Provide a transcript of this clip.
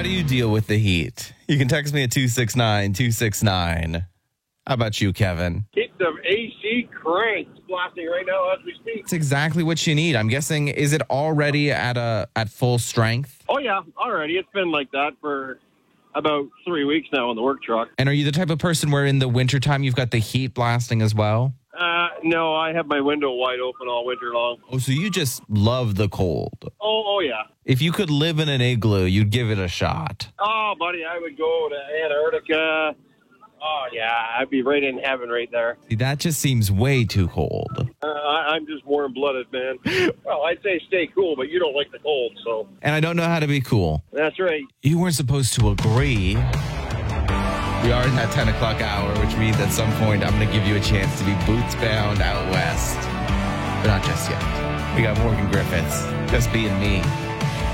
do you deal with the heat? You can text me at 269-269. How about you, Kevin? Keep the AC cranked, blasting right now as we speak. It's exactly what you need. I'm guessing, is it already at full strength? Oh, yeah, already. It's been like that for about 3 weeks now on the work truck. And are you the type of person where in the wintertime you've got the heat blasting as well? No, I have my window wide open all winter long. Oh, so you just love the cold. Oh, yeah. If you could live in an igloo, you'd give it a shot. Oh, buddy, I would go to Antarctica. Oh, yeah, I'd be right in heaven right there. See, that just seems way too cold. I'm just warm-blooded, man. Well, I'd say stay cool, but you don't like the cold, so. And I don't know how to be cool. That's right. You weren't supposed to agree. We are in that 10 o'clock hour, which means at some point I'm going to give you a chance to be boots bound out west. But not just yet. We got Morgan Griffiths, just being me.